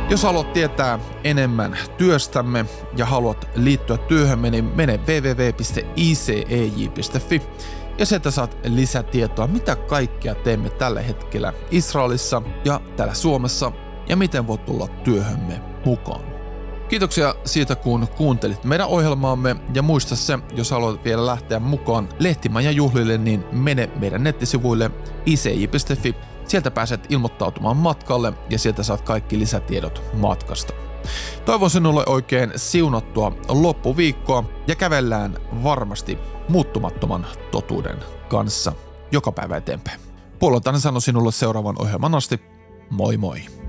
Jos haluat tietää enemmän työstämme ja haluat liittyä työhömme, niin mene www.icej.fi ja sieltä saat lisätietoa, mitä kaikkea teemme tällä hetkellä Israelissa ja täällä Suomessa ja miten voit tulla työhömme mukaan. Kiitoksia siitä, kun kuuntelit meidän ohjelmaamme ja muista se, jos haluat vielä lähteä mukaan Lehtimajan juhlille, niin mene meidän nettisivuille icj.fi. Sieltä pääset ilmoittautumaan matkalle ja sieltä saat kaikki lisätiedot matkasta. Toivon sinulle oikein siunattua loppuviikkoa ja kävellään varmasti muuttumattoman totuuden kanssa joka päivä eteenpäin. Puoleltani sanon sinulle seuraavan ohjelman asti. Moi moi!